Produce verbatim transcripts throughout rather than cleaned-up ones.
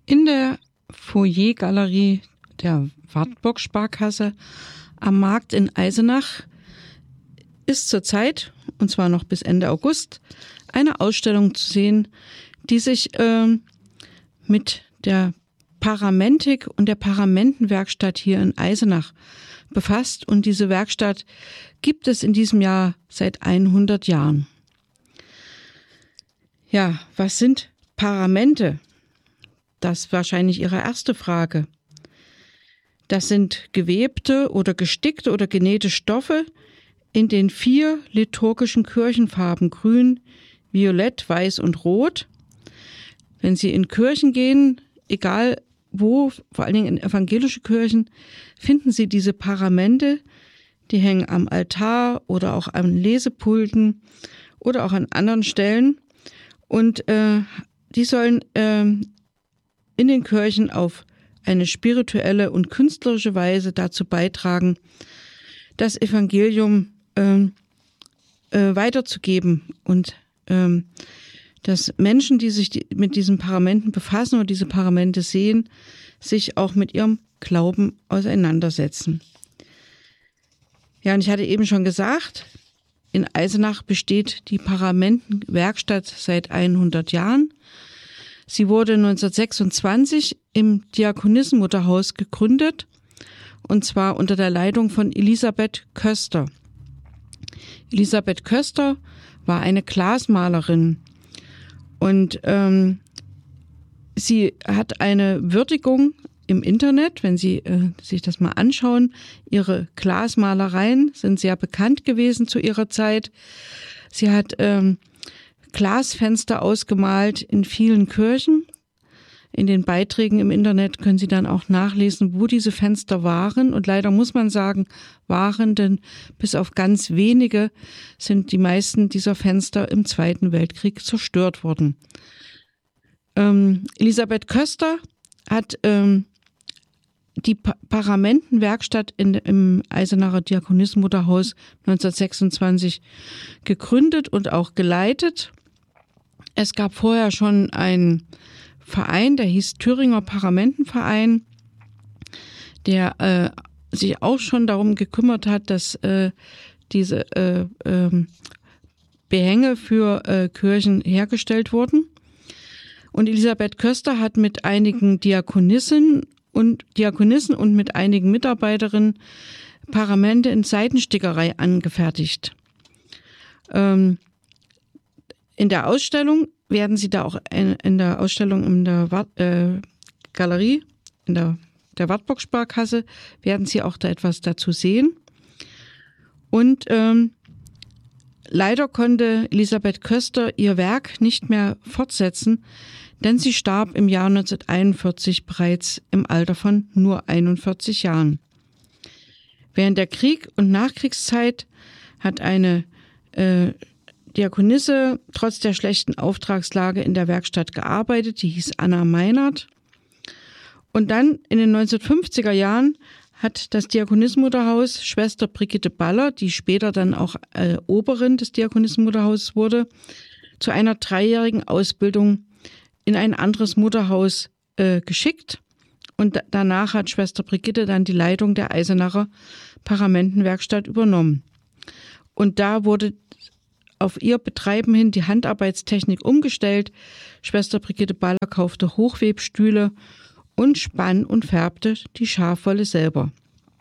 In der Foyergalerie der Wartburg Sparkasse am Markt in Eisenach ist zurzeit, und zwar noch bis Ende August, eine Ausstellung zu sehen, die sich äh, mit der Paramentik und der Paramentenwerkstatt hier in Eisenach befasst. Und diese Werkstatt gibt es in diesem Jahr seit hundert Jahren. Ja, was sind Paramente? Das ist wahrscheinlich Ihre erste Frage. Das sind gewebte oder gestickte oder genähte Stoffe in den vier liturgischen Kirchenfarben Grün, Violett, Weiß und Rot. Wenn Sie in Kirchen gehen, egal wo, vor allen Dingen in evangelische Kirchen, finden Sie diese Paramente. Die hängen am Altar oder auch an Lesepulten oder auch an anderen Stellen. Und äh, die sollen äh, in den Kirchen auf eine spirituelle und künstlerische Weise dazu beitragen, das Evangelium äh, äh, weiterzugeben und äh, dass Menschen, die sich die, mit diesen Paramenten befassen oder diese Paramente sehen, sich auch mit ihrem Glauben auseinandersetzen. Ja, und ich hatte eben schon gesagt, in Eisenach besteht die Paramentenwerkstatt seit hundert Jahren. Sie wurde neunzehnhundertsechsundzwanzig im Diakonissenmutterhaus gegründet, und zwar unter der Leitung von Elisabeth Köster. Elisabeth Köster war eine Glasmalerin und ähm, sie hat eine Würdigung im Internet, wenn Sie äh, sich das mal anschauen. Ihre Glasmalereien sind sehr bekannt gewesen zu ihrer Zeit. Sie hat ähm, Glasfenster ausgemalt in vielen Kirchen. In den Beiträgen im Internet können Sie dann auch nachlesen, wo diese Fenster waren. Und leider muss man sagen, waren, denn bis auf ganz wenige sind die meisten dieser Fenster im Zweiten Weltkrieg zerstört worden. Ähm, Elisabeth Köster hat ähm, die pa- Paramentenwerkstatt in, im Eisenacher Diakonissenmutterhaus neunzehnhundertsechsundzwanzig gegründet und auch geleitet. Es gab vorher schon einen Verein, der hieß Thüringer Paramentenverein, der äh, sich auch schon darum gekümmert hat, dass äh, diese äh, äh, Behänge für äh, Kirchen hergestellt wurden. Und Elisabeth Köster hat mit einigen Diakonissen und Diakonissen und mit einigen Mitarbeiterinnen Paramente in Seitenstickerei angefertigt. Ähm, in der Ausstellung werden Sie da auch in, in der Ausstellung in der Wart, äh, Galerie, in der, der Wartburg Sparkasse, werden Sie auch da etwas dazu sehen. Und ähm, leider konnte Elisabeth Köster ihr Werk nicht mehr fortsetzen, denn sie starb im Jahr neunzehnhunderteinundvierzig bereits im Alter von nur einundvierzig Jahren. Während der Krieg- und Nachkriegszeit hat eine äh, Diakonisse trotz der schlechten Auftragslage in der Werkstatt gearbeitet, die hieß Anna Meinert. Und dann in den neunzehnhundertfünfziger Jahren hat das Diakonissenmutterhaus Schwester Brigitte Baller, die später dann auch äh, Oberin des Diakonissenmutterhauses wurde, zu einer dreijährigen Ausbildung in ein anderes Mutterhaus äh, geschickt. Und da- danach hat Schwester Brigitte dann die Leitung der Eisenacher Paramentenwerkstatt übernommen. Und da wurde auf ihr Betreiben hin die Handarbeitstechnik umgestellt. Schwester Brigitte Baller kaufte Hochwebstühle und spann und färbte die Schafwolle selber.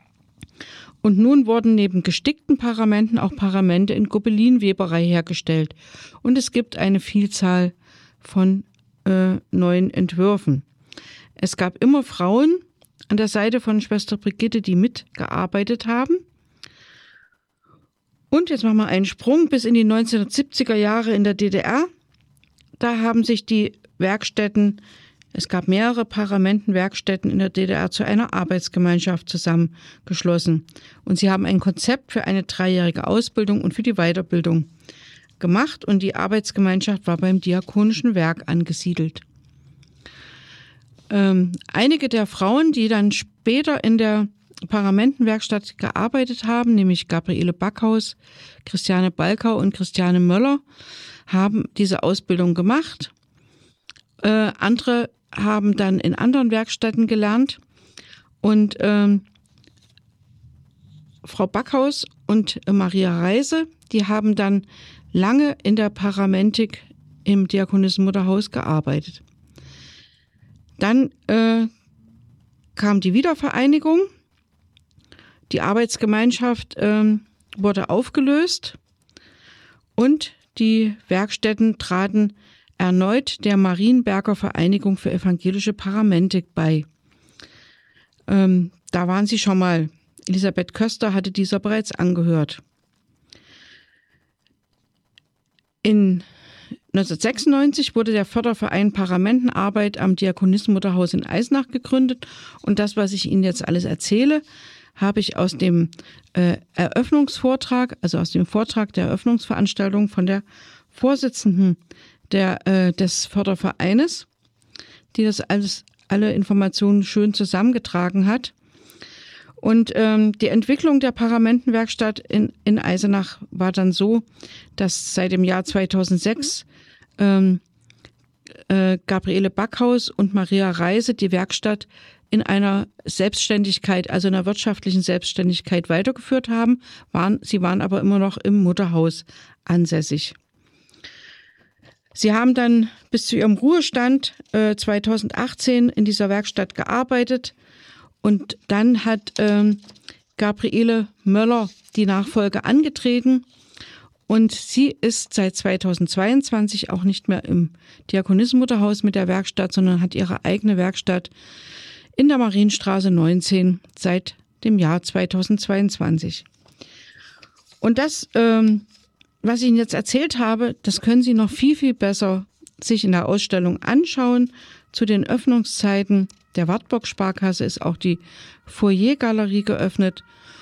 Und nun wurden neben gestickten Paramenten auch Paramente in Gobelinweberei hergestellt. Und es gibt eine Vielzahl von äh, neuen Entwürfen. Es gab immer Frauen an der Seite von Schwester Brigitte, die mitgearbeitet haben. Und jetzt machen wir einen Sprung bis in die neunzehnhundertsiebziger Jahre in der D D R. Da haben sich die Werkstätten, es gab mehrere Paramentenwerkstätten in der D D R, zu einer Arbeitsgemeinschaft zusammengeschlossen. Und sie haben ein Konzept für eine dreijährige Ausbildung und für die Weiterbildung gemacht. Und die Arbeitsgemeinschaft war beim Diakonischen Werk angesiedelt. Ähm, einige der Frauen, die dann später in der Paramentenwerkstatt gearbeitet haben, nämlich Gabriele Backhaus, Christiane Balkau und Christiane Möller, haben diese Ausbildung gemacht Äh, andere haben dann in anderen Werkstätten gelernt. Und ähm, Frau Backhaus und Maria Reise, die haben dann lange in der Paramentik im Diakonissenmutterhaus gearbeitet. Dann äh, kam die Wiedervereinigung. Die Arbeitsgemeinschaft äh, wurde aufgelöst und die Werkstätten traten erneut der Marienberger Vereinigung für evangelische Paramentik bei. Ähm, da waren sie schon mal. Elisabeth Köster hatte dieser bereits angehört. In neunzehnhundertsechsundneunzig wurde der Förderverein Paramentenarbeit am Diakonissenmutterhaus in Eisenach gegründet. Und das, was ich Ihnen jetzt alles erzähle, habe ich aus dem äh, Eröffnungsvortrag, also aus dem Vortrag der Eröffnungsveranstaltung von der Vorsitzenden der, äh, des Fördervereines, die das alles, alle Informationen schön zusammengetragen hat. Und ähm, die Entwicklung der Paramentenwerkstatt in, in Eisenach war dann so, dass seit dem Jahr zweitausendsechs ähm, äh, Gabriele Backhaus und Maria Reise die Werkstatt in einer Selbstständigkeit, also einer wirtschaftlichen Selbstständigkeit weitergeführt haben. Waren, sie waren aber immer noch im Mutterhaus ansässig. Sie haben dann bis zu ihrem Ruhestand äh, zweitausendachtzehn in dieser Werkstatt gearbeitet. Und dann hat ähm, Gabriele Möller die Nachfolge angetreten und sie ist seit zweitausendzweiundzwanzig auch nicht mehr im Diakonissenmutterhaus mit der Werkstatt, sondern hat ihre eigene Werkstatt in der Marienstraße neunzehn seit dem Jahr zweitausendzweiundzwanzig. Und das, ähm, was ich Ihnen jetzt erzählt habe, das können Sie noch viel, viel besser sich in der Ausstellung anschauen. Zu den Öffnungszeiten der Wartburg Sparkasse ist auch die Foyer-Galerie geöffnet.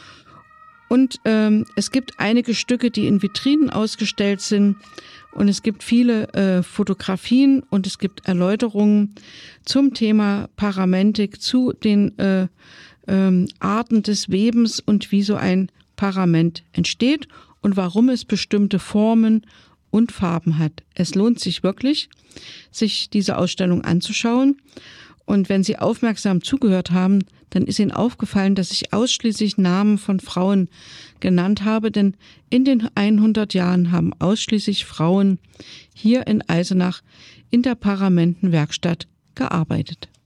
Und ähm, es gibt einige Stücke, die in Vitrinen ausgestellt sind. Und es gibt viele äh, Fotografien und es gibt Erläuterungen zum Thema Paramentik, zu den äh, ähm, Arten des Webens und wie so ein Parament entsteht und warum es bestimmte Formen und Farben hat. Es lohnt sich wirklich, sich diese Ausstellung anzuschauen. Und wenn Sie aufmerksam zugehört haben, dann ist Ihnen aufgefallen, dass ich ausschließlich Namen von Frauen genannt habe, denn in den hundert Jahren haben ausschließlich Frauen hier in Eisenach in der Paramentenwerkstatt gearbeitet.